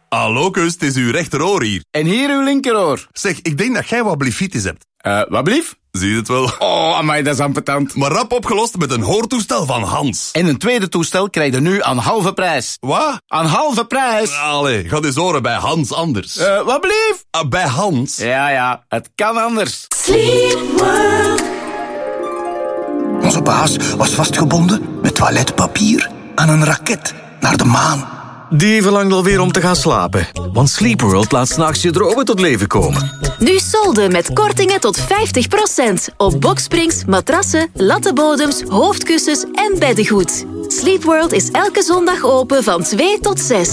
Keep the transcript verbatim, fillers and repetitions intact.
Hallo, kus, het is uw rechteroor hier. En hier uw linkeroor. Zeg, ik denk dat jij wat blifitis hebt. Eh, uh, wat blief? Zie je het wel? Oh, amai, dat is ambetant. Maar rap opgelost met een hoortoestel van Hans. En een tweede toestel krijg je nu aan halve prijs. Wat? Aan halve prijs. Allee, ga eens horen bij Hans anders. Eh, uh, wat blief? Uh, bij Hans? Ja, ja, het kan anders. Sleep World. Onze baas was vastgebonden met toiletpapier aan een raket naar de maan. Die verlangt alweer om te gaan slapen. Want Sleep World laat 's nachts je dromen tot leven komen. Nu solden met kortingen tot vijftig procent. Op boksprings, matrassen, lattenbodems, hoofdkussens en beddengoed. Sleep World is elke zondag open van twee tot zes.